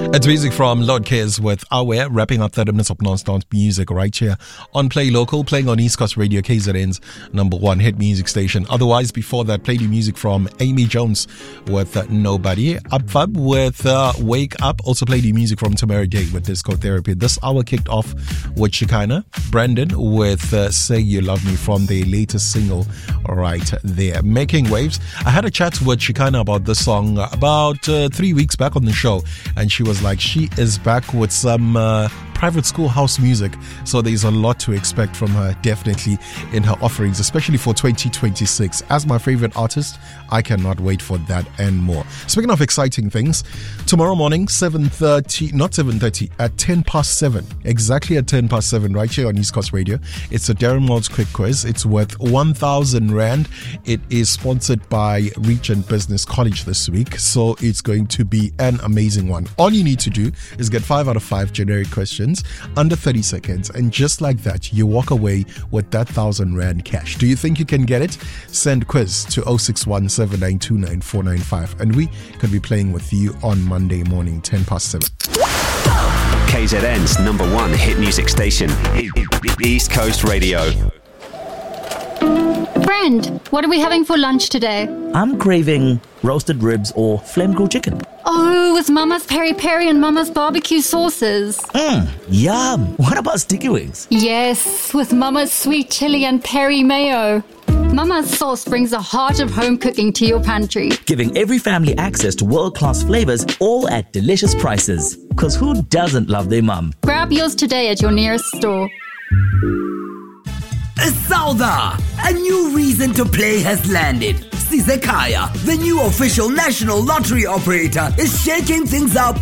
It's music from Lord Kez with Aware, wrapping up 30 minutes of non-stop music right here on Play Local, playing on East Coast Radio, KZN's #1 hit music station. Otherwise, before that, played the music from Amy Jones with Nobody. Upfab with Wake Up, also played the music from Tamara Day with Disco Therapy. This hour kicked off with Shekinah. Brandon with Say You Love Me from their latest single right there. Making Waves. I had a chat with Shekinah about this song about 3 weeks back on the show, and she was like, she is back with some private school house music, so there's a lot to expect from her, definitely in her offerings, especially for 2026. As my favorite artist, I cannot wait for that and more. Speaking of exciting things, tomorrow morning, 7:30, not 7:30, at 7:10, exactly at 7:10, right here on East Coast Radio. It's a Darren Moulds quick quiz. It's worth 1,000 Rand. It is sponsored by Regent Business College this week, so it's going to be an amazing one. All you need to do is get 5 out of 5 generic questions under 30 seconds, and just like that, you walk away with that 1,000 Rand cash. Do you think you can get it? Send quiz to 061 7929 495, and we could be playing with you on Monday morning, 7:10. KZN's #1 hit music station, East Coast Radio. Friend, what are we having for lunch today? I'm craving roasted ribs or flame grilled chicken. Oh, with Mama's peri peri and Mama's barbecue sauces. Yum. What about sticky wings? Yes, with Mama's sweet chili and peri mayo. Mama's sauce brings the heart of home cooking to your pantry. Giving every family access to world-class flavors, all at delicious prices. Because who doesn't love their mum? Grab yours today at your nearest store. Sauda! A new reason to play has landed. Sizekaya, the new official national lottery operator, is shaking things up